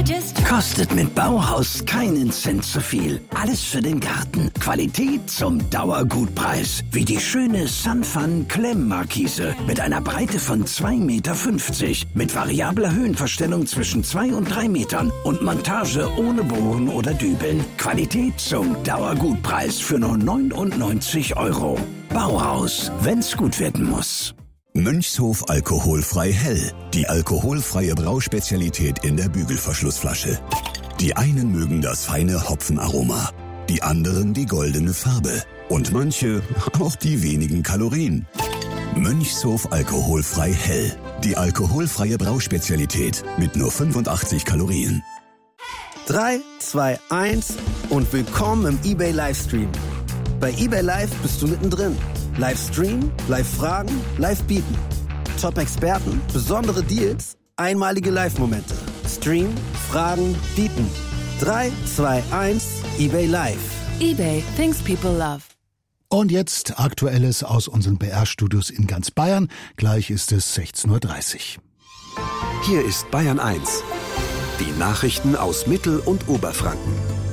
Kostet mit Bauhaus keinen Cent zu viel. Alles für den Garten. Qualität zum Dauergutpreis. Wie die schöne Sunfun Klemmmarkise mit einer Breite von 2,50 Meter. Mit variabler Höhenverstellung zwischen 2 und 3 Metern. Und Montage ohne Bohren oder Dübeln. Qualität zum Dauergutpreis für nur 99 €. Bauhaus, wenn's gut werden muss. Mönchshof alkoholfrei hell. Die alkoholfreie Brauspezialität in der Bügelverschlussflasche. Die einen mögen das feine Hopfenaroma, die anderen die goldene Farbe und manche auch die wenigen Kalorien. Mönchshof alkoholfrei hell. Die alkoholfreie Brauspezialität mit nur 85 Kalorien. 3, 2, 1 und willkommen im eBay Livestream. Bei eBay Live bist du mittendrin. Livestream, Live-Fragen, Live-Bieten. Top-Experten, besondere Deals, einmalige Live-Momente. Stream, Fragen, Bieten. 3, 2, 1, eBay Live. eBay, things people love. Und jetzt Aktuelles aus unseren BR-Studios in ganz Bayern. Gleich ist es 16:30 Uhr. Hier ist Bayern 1. Die Nachrichten aus Mittel- und Oberfranken.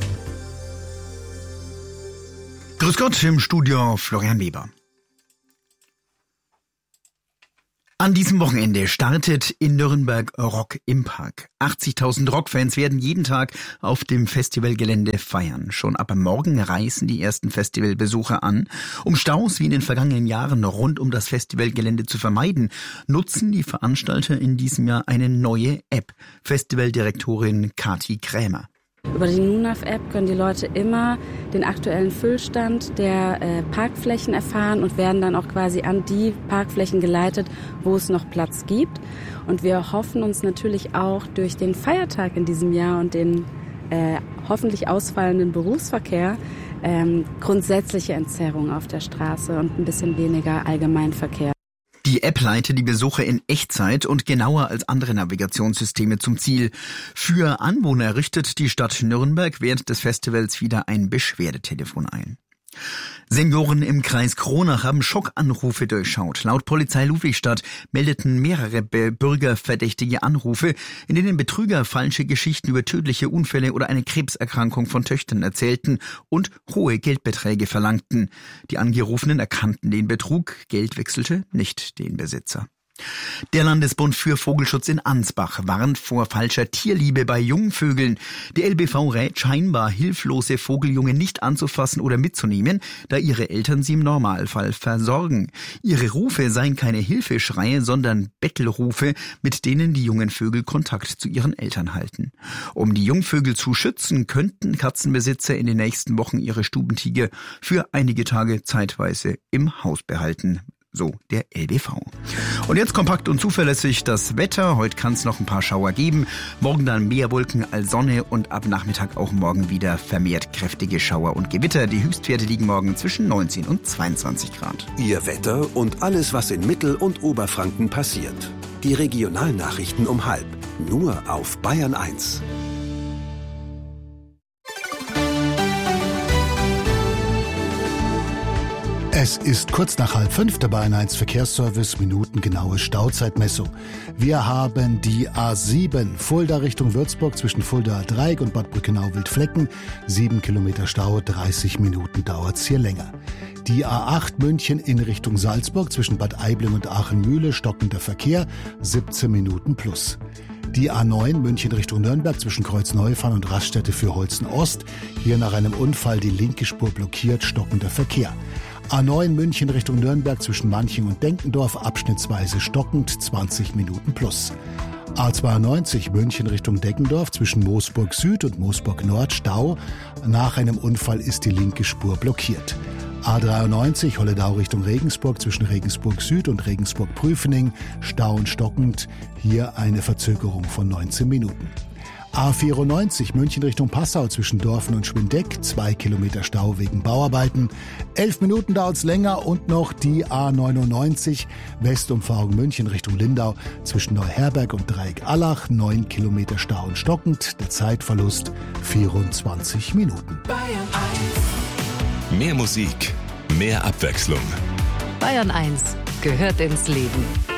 Grüß Gott, im Studio Florian Weber. An diesem Wochenende startet in Nürnberg Rock im Park. 80.000 Rockfans werden jeden Tag auf dem Festivalgelände feiern. Schon ab morgen reisen die ersten Festivalbesucher an. Um Staus wie in den vergangenen Jahren rund um das Festivalgelände zu vermeiden, nutzen die Veranstalter in diesem Jahr eine neue App. Festivaldirektorin Kati Krämer. Über die NUNAV-App können die Leute immer den aktuellen Füllstand der Parkflächen erfahren und werden dann auch quasi an die Parkflächen geleitet, wo es noch Platz gibt. Und wir hoffen uns natürlich auch durch den Feiertag in diesem Jahr und den hoffentlich ausfallenden Berufsverkehr grundsätzliche Entzerrung auf der Straße und ein bisschen weniger Allgemeinverkehr. Die App leitet die Besucher in Echtzeit und genauer als andere Navigationssysteme zum Ziel. Für Anwohner richtet die Stadt Nürnberg während des Festivals wieder ein Beschwerdetelefon ein. Senioren im Kreis Kronach haben Schockanrufe durchschaut. Laut Polizei Ludwigstadt meldeten mehrere Bürger verdächtige Anrufe, in denen Betrüger falsche Geschichten über tödliche Unfälle oder eine Krebserkrankung von Töchtern erzählten und hohe Geldbeträge verlangten. Die Angerufenen erkannten den Betrug, Geld wechselte nicht den Besitzer. Der Landesbund für Vogelschutz in Ansbach warnt vor falscher Tierliebe bei Jungvögeln. Der LBV rät, scheinbar hilflose Vogeljunge nicht anzufassen oder mitzunehmen, da ihre Eltern sie im Normalfall versorgen. Ihre Rufe seien keine Hilfeschreie, sondern Bettelrufe, mit denen die jungen Vögel Kontakt zu ihren Eltern halten. Um die Jungvögel zu schützen, könnten Katzenbesitzer in den nächsten Wochen ihre Stubentiger für einige Tage zeitweise im Haus behalten. So der LBV. Und jetzt kompakt und zuverlässig das Wetter. Heute kann es noch ein paar Schauer geben. Morgen dann mehr Wolken als Sonne und ab Nachmittag auch morgen wieder vermehrt kräftige Schauer und Gewitter. Die Höchstwerte liegen morgen zwischen 19 und 22 Grad. Ihr Wetter und alles, was in Mittel- und Oberfranken passiert. Die Regionalnachrichten um 12:30. Nur auf Bayern 1. Es ist kurz nach 4:30 der Bayern 1 Verkehrsservice, minutengenaue Stauzeitmessung. Wir haben die A7 Fulda Richtung Würzburg zwischen Fuldaer Dreieck und Bad Brückenau-Wildflecken. 7 Kilometer Stau, 30 Minuten dauert's hier länger. Die A8 München in Richtung Salzburg zwischen Bad Aibling und Aachen-Mühle, stockender Verkehr, 17 Minuten plus. Die A9 München Richtung Nürnberg zwischen Kreuzneufahren und Raststätte für Holzen Ost. Hier nach einem Unfall die linke Spur blockiert, stockender Verkehr. A9 München Richtung Nürnberg zwischen Manching und Denkendorf, abschnittsweise stockend, 20 Minuten plus. A92 München Richtung Deckendorf zwischen Moosburg Süd und Moosburg Nord, Stau. Nach einem Unfall ist die linke Spur blockiert. A93 Holledau Richtung Regensburg zwischen Regensburg Süd und Regensburg Prüfening, Stau und stockend, hier eine Verzögerung von 19 Minuten. A94 München Richtung Passau zwischen Dorfen und Schwindeck, 2 Kilometer Stau wegen Bauarbeiten. 11 Minuten dauert's länger und noch die A99 Westumfahrung München Richtung Lindau zwischen Neuherberg und Dreieck Allach, 9 Kilometer Stau und stockend, der Zeitverlust 24 Minuten. Bayern 1. Mehr Musik, mehr Abwechslung. Bayern 1 gehört ins Leben.